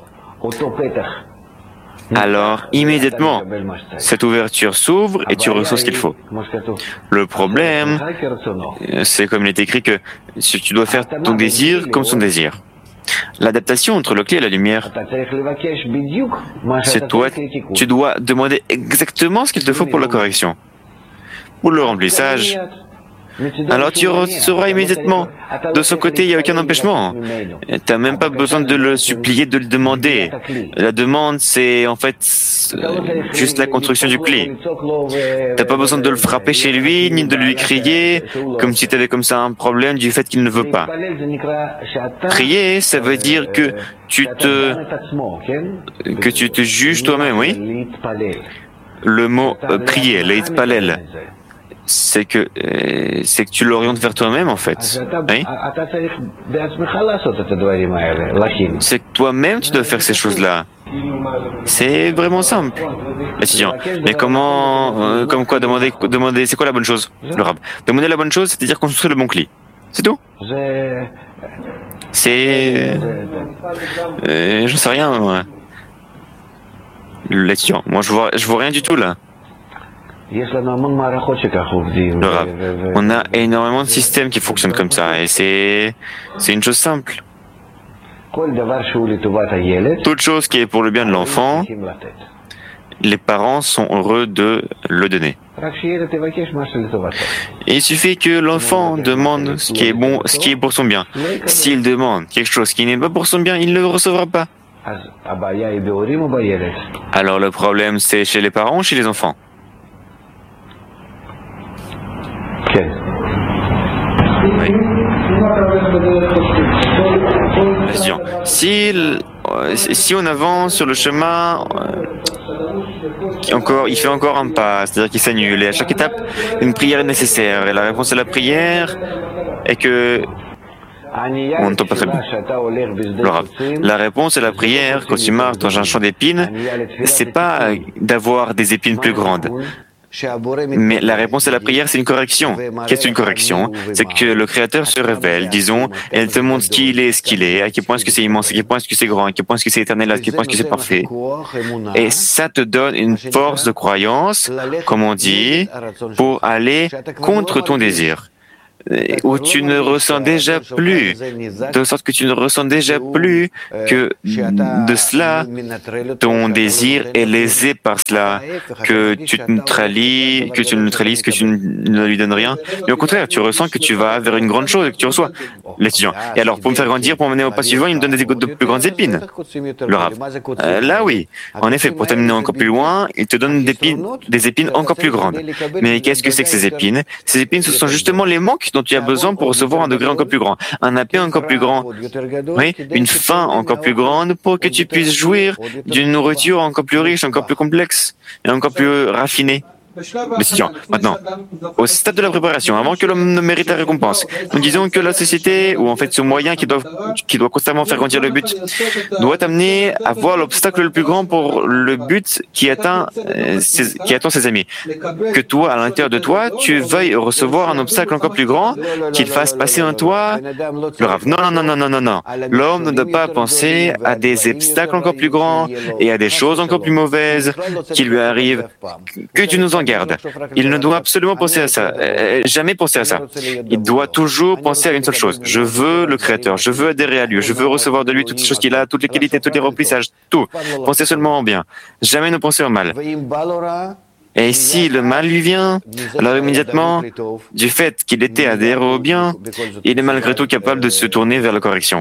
alors immédiatement, cette ouverture s'ouvre et tu reçois ce qu'il faut. Le problème, c'est comme il est écrit que tu dois faire ton désir comme son désir. L'adaptation entre le clé et la lumière, c'est toi, tu dois demander exactement ce qu'il te faut pour la correction. Pour le remplissage, alors tu recevras immédiatement. De son côté, il n'y a aucun empêchement. Tu n'as même pas besoin de le supplier, de le demander. La demande, c'est en fait juste la construction du clé. Tu n'as pas besoin de le frapper chez lui, ni de lui crier, comme si tu avais comme ça un problème du fait qu'il ne veut pas. Prier, ça veut dire que tu te juges toi-même, oui. Le mot prier, leitpalel, c'est que tu l'orientes vers toi-même en fait. Oui? C'est que toi-même tu dois faire ces choses-là. C'est vraiment simple. Étudiant. Mais comment, comme quoi demander, c'est quoi la bonne chose? Le rab. Demander la bonne chose, c'est-à-dire construire le bon cli. C'est tout. C'est, je sais rien. Moi. L'étudiant. Moi, je vois rien du tout là. Le rab. On a énormément de systèmes qui fonctionnent comme ça et c'est une chose simple. Toute chose qui est pour le bien de l'enfant, les parents sont heureux de le donner. Et il suffit que l'enfant demande ce qui est bon, ce qui est pour son bien. S'il demande quelque chose qui n'est pas pour son bien, il ne le recevra pas. Alors le problème, c'est chez les parents ou chez les enfants? Oui. Si on avance sur le chemin, il fait encore un pas, c'est-à-dire qu'il s'annule. Et à chaque étape, une prière est nécessaire. Et la réponse à la prière est que on n'entend pas très bien. La réponse à la prière, quand tu marches dans un champ d'épines, c'est pas d'avoir des épines plus grandes. Mais la réponse à la prière, c'est une correction. Qu'est-ce qu'une correction? C'est que le Créateur se révèle, disons, et il te montre qui il est, ce qu'il est, à quel point est-ce que c'est immense, à quel point est-ce que c'est grand, à quel point est-ce que c'est éternel, à quel point est-ce que c'est parfait. Et ça te donne une force de croyance, comme on dit, pour aller contre ton désir, où tu ne ressens déjà plus, de sorte que tu ne ressens déjà plus que de cela, ton désir est lésé par cela, que tu te neutralises, que tu ne lui donnes rien. Mais au contraire, tu ressens que tu vas vers une grande chose et que tu reçois l'étudiant. Et alors, pour me faire grandir, pour m'amener au pas suivant, il me donne de plus grandes épines. Le Rav. Là, oui. En effet, pour t'amener encore plus loin, il te donne des épines encore plus grandes. Mais qu'est-ce que c'est que ces épines? Ces épines, ce sont justement les manques dont tu as besoin pour recevoir un degré encore plus grand, un appel encore plus grand, oui, une faim encore plus grande pour que tu puisses jouir d'une nourriture encore plus riche, encore plus complexe et encore plus raffinée. L'étudiant, maintenant, au stade de la préparation, avant que l'homme ne mérite la récompense, nous disons que la société, ou en fait ce moyen qui doit constamment faire grandir le but, doit t'amener à voir l'obstacle le plus grand pour le but qui attend ses amis. Que toi, à l'intérieur de toi, tu veuilles recevoir un obstacle encore plus grand, qu'il fasse passer en toi le Rav. Non, non, non, non, non, non. L'homme ne doit pas penser à des obstacles encore plus grands et à des choses encore plus mauvaises qui lui arrivent. Que tu nous en garde. Il ne doit absolument penser à ça, jamais penser à ça. Il doit toujours penser à une seule chose. Je veux le Créateur, je veux adhérer à lui, je veux recevoir de lui toutes les choses qu'il a, toutes les qualités, tous les remplissages, tout. Pensez seulement en bien. Jamais ne penser au mal. Et si le mal lui vient, alors immédiatement, du fait qu'il était adhéré au bien, il est malgré tout capable de se tourner vers la correction.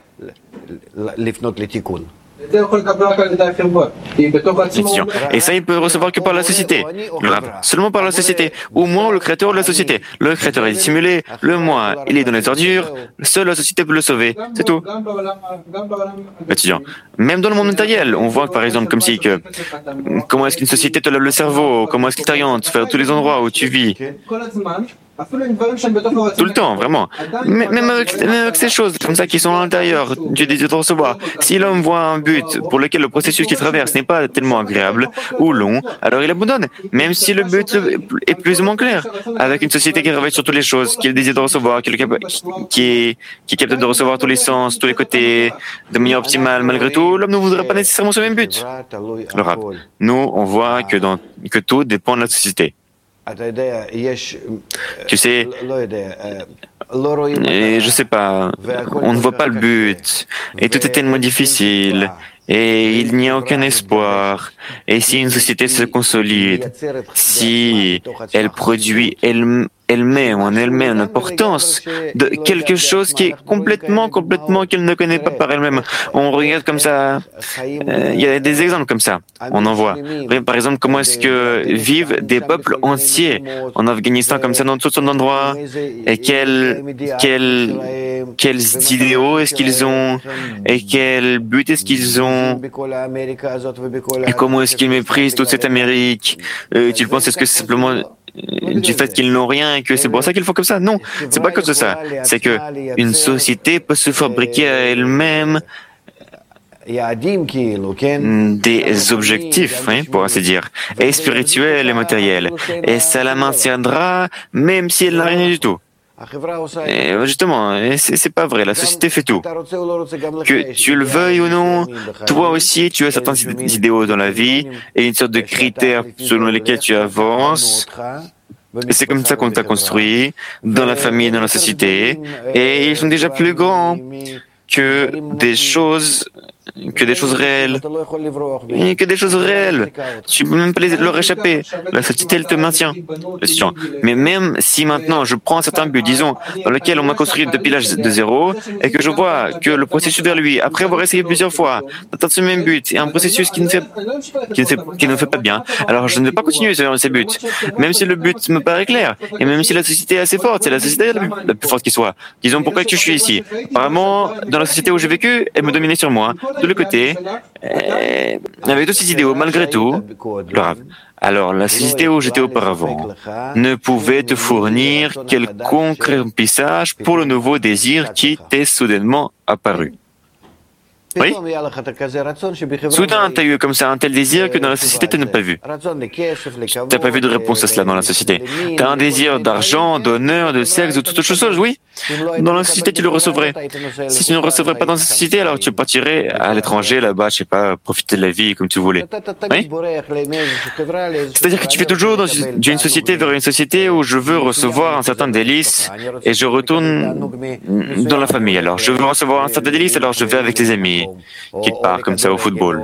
Et ça, il peut recevoir que par la société. Le Rav, seulement par la société. Ou moi, le créateur de la société. Le créateur est dissimulé, le moi, il est dans les ordures, seule la société peut le sauver. C'est tout. Étudiant. Même dans le monde matériel, on voit par exemple comme si que comment est-ce qu'une société te lave le cerveau, comment est-ce qu'il t'oriente vers tous les endroits où tu vis. Tout le temps, vraiment. Même avec ces choses comme ça qui sont à l'intérieur du désir de recevoir. Si l'homme voit un but pour lequel le processus qu'il traverse n'est pas tellement agréable ou long, alors il abandonne. Même si le but est plus ou moins clair. Avec une société qui réveille sur toutes les choses, qui a le désir de recevoir, qui est capable de recevoir tous les sens, tous les côtés, de manière optimale, malgré tout, l'homme ne voudrait pas nécessairement ce même but. Le Rav. Nous, on voit que tout dépend de la société. Tu sais, et je sais pas, on ne voit pas le but, et tout est tellement difficile, et il n'y a aucun espoir. Et si une société se consolide, si elle produit elle met en elle-même l'importance de quelque chose qui est complètement qu'elle ne connaît pas par elle-même. On regarde comme ça, il y a des exemples comme ça, on en voit. Par exemple, comment est-ce que vivent des peuples entiers en Afghanistan comme ça dans tout son endroit, et quels idéaux est-ce qu'ils ont, et quel but est-ce qu'ils ont, et comment est-ce qu'ils méprisent toute cette Amérique. Tu penses, est-ce que c'est simplement du fait qu'ils n'ont rien et que c'est pour ça qu'ils font comme ça? Non, c'est pas à cause de ça. C'est que une société peut se fabriquer à elle-même des objectifs, hein, pour ainsi dire, et spirituels et matériels. Et ça la maintiendra même si elle n'a rien du tout. Et justement, c'est pas vrai, la société fait tout. Que tu le veuilles ou non, toi aussi tu as certains idéaux dans la vie et une sorte de critères selon lesquels tu avances. Et c'est comme ça qu'on t'a construit, dans la famille, dans la société, et ils sont déjà plus grands que des choses réelles. Et que des choses réelles. Tu peux même pas leur échapper. La société, elle te maintient. Mais même si maintenant je prends un certain but, disons, dans lequel on m'a construit depuis l'âge de 0, et que je vois que le processus vers lui, après avoir essayé plusieurs fois, d'atteindre ce même but, est un processus qui ne fait pas bien, alors je ne vais pas continuer sur ces buts. Même si le but me paraît clair, et même si la société est assez forte, c'est la société la plus forte qui soit. Disons, pourquoi que je suis ici? Apparemment, dans la société où j'ai vécu, elle me dominait sur moi. De l'autre côté, avec tous ces idéaux, malgré tout, alors la société où j'étais auparavant ne pouvait te fournir quelconque remplissage pour le nouveau désir qui t'est soudainement apparu. Oui. Soudain, tu as eu comme ça un tel désir que dans la société, tu n'as pas vu. Tu n'as pas vu de réponse à cela dans la société. Tu as un désir d'argent, d'honneur, de sexe, de toutes choses, oui. Dans la société, tu le recevrais. Si tu ne le recevrais pas dans la société, alors tu partirais à l'étranger, là-bas, je sais pas, profiter de la vie comme tu voulais. Oui. C'est-à-dire que tu fais toujours d'une société vers une société où je veux recevoir un certain délice et je retourne dans la famille. Alors, je veux recevoir un certain délice, alors je vais avec les amis, quelque part, comme ça, au football.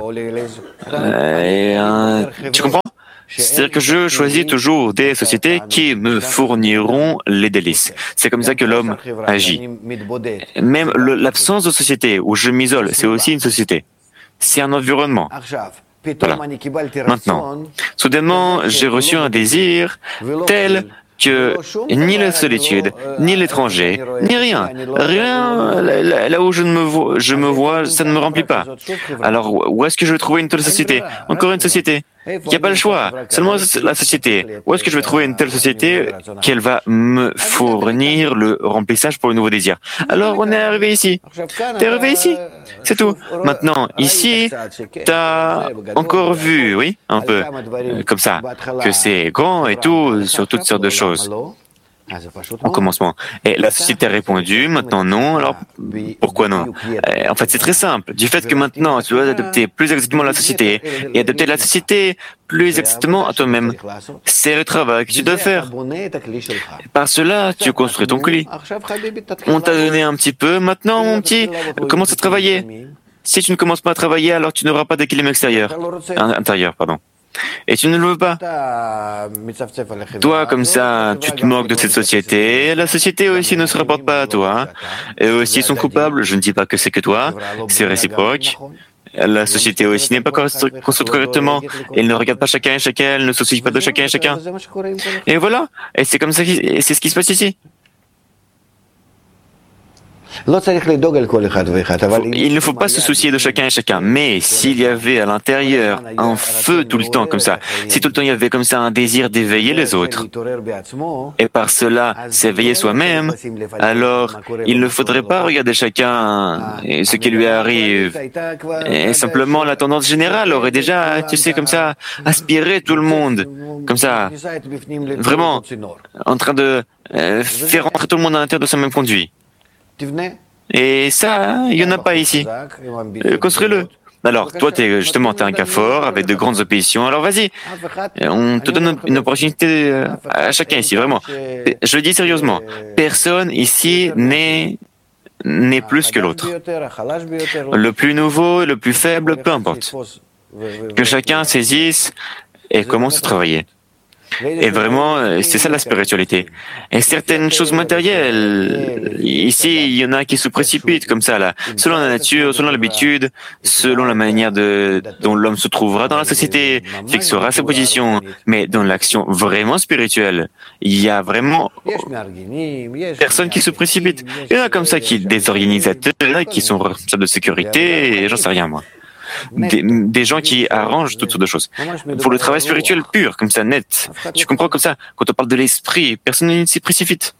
Tu comprends? C'est-à-dire que je choisis toujours des sociétés qui me fourniront les délices. C'est comme ça que l'homme agit. Même l'absence de société où je m'isole, c'est aussi une société. C'est un environnement. Voilà. Maintenant, soudainement, j'ai reçu un désir tel que ni la solitude, ni l'étranger, ni rien, là où je me vois, ça ne me remplit pas. Alors, où est-ce que je vais trouver une telle société? Encore une société. Il n'y a pas le choix, seulement la société. Où est-ce que je vais trouver une telle société qu'elle va me fournir le remplissage pour le nouveau désir? Alors, on est arrivé ici. T'es arrivé ici, c'est tout. Maintenant, ici, t'as encore vu, oui, un peu, comme ça, que c'est grand et tout, sur toutes sortes de choses. Au commencement. Et la société a répondu, maintenant non, alors pourquoi non? En fait, c'est très simple. Du fait que maintenant, tu dois adapter plus exactement la société et adapter la société plus exactement à toi-même. C'est le travail que tu dois faire. Par cela, tu construis ton cli. On t'a donné un petit peu, maintenant, mon petit, commence à travailler. Si tu ne commences pas à travailler, alors tu n'auras pas d'équilibre intérieur, pardon. Et tu ne le veux pas. Toi, comme ça, tu te moques de cette société. La société aussi ne se rapporte pas à toi. Eux aussi sont coupables. Je ne dis pas que c'est que toi. C'est réciproque. La société aussi n'est pas construite correctement. Elle ne regarde pas chacun et chacun. Elle ne se soucie pas de chacun et chacun. Et voilà. Et c'est comme ça. Et c'est ce qui se passe ici. Il ne faut pas se soucier de chacun et chacun, mais s'il y avait à l'intérieur un feu tout le temps comme ça, si tout le temps il y avait comme ça un désir d'éveiller les autres, et par cela s'éveiller soi-même, alors il ne faudrait pas regarder chacun et ce qui lui arrive. Et simplement la tendance générale aurait déjà, tu sais, comme ça, aspiré tout le monde, comme ça, vraiment, en train de faire rentrer tout le monde à l'intérieur de son même conduit. Et ça, il n'y en a pas ici. Construis-le. Alors, toi, t'es un gars fort, avec de grandes oppositions, alors vas-y. On te donne une opportunité à chacun ici, vraiment. Je le dis sérieusement. Personne ici n'est plus que l'autre. Le plus nouveau, le plus faible, peu importe. Que chacun saisisse et commence à travailler. Et vraiment, c'est ça la spiritualité. Et certaines choses matérielles, ici, il y en a qui se précipitent comme ça, là, selon la nature, selon l'habitude, selon la manière dont l'homme se trouvera dans la société, fixera sa position. Mais dans l'action vraiment spirituelle, il y a vraiment personne qui se précipite. Il y en a comme ça des organisateurs, qui sont responsables de sécurité, et j'en sais rien, moi. Des gens qui arrangent toutes sortes de choses. Pour le travail spirituel pur, comme ça, net. Tu comprends comme ça, quand on parle de l'esprit, personne ne s'y précipite.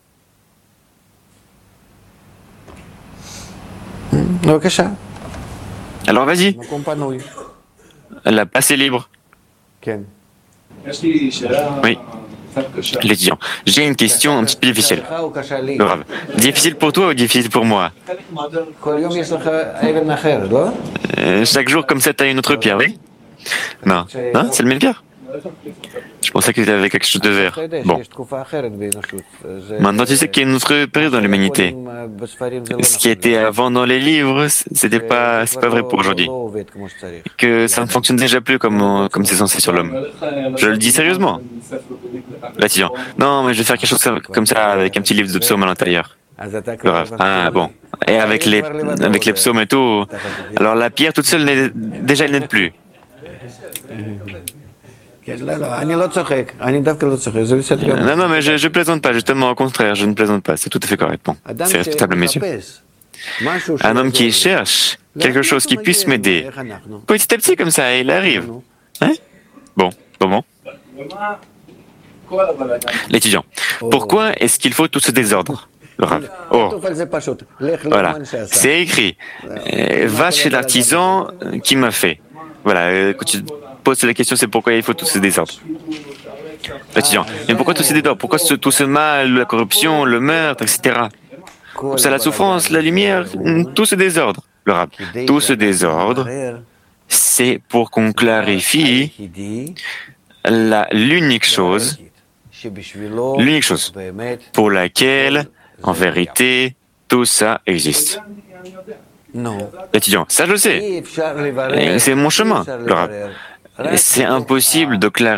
Alors vas-y. La place est libre. Oui. L'étudiant. J'ai une question un petit peu difficile. Grave. Difficile pour toi ou difficile pour moi? Chaque jour, comme ça, tu as une autre pierre, oui? Non. Non, c'est le même pierre? Je pensais que tu avais quelque chose de vert. Bon. Maintenant, tu sais qu'il y a une autre période dans l'humanité. Ce qui était avant dans les livres, c'est pas vrai pour aujourd'hui. Que ça ne fonctionne déjà plus comme c'est censé sur l'homme. Je le dis sérieusement. L'étudiant. Non, mais je vais faire quelque chose comme ça avec un petit livre de psaumes à l'intérieur. Grave. Ah, bon. Et avec les psaumes et tout. Alors la pierre toute seule, elle n'aide plus. Non, mais je plaisante pas, justement, au contraire, je ne plaisante pas, c'est tout à fait correct. Bon, c'est respectable, messieurs. Un homme qui cherche quelque chose qui puisse m'aider, petit à petit, comme ça, il arrive. Hein? Bon. L'étudiant. Pourquoi est-ce qu'il faut tout ce désordre? Le Rav. Oh, voilà, c'est écrit. Va chez l'artisan qui m'a fait. Voilà, quand tu poses la question, c'est pourquoi il faut tous ces désordres. L'étudiant, mais pourquoi tous ces désordres? Pourquoi tout ce mal, la corruption, le meurtre, etc. C'est la souffrance, la lumière, tout ce désordre. Le Rav. Tout ce désordre, c'est pour qu'on clarifie l'unique chose pour laquelle, en vérité, tout ça existe. L'étudiant, ça je le sais. C'est mon chemin, le Rav. C'est impossible de clarifier.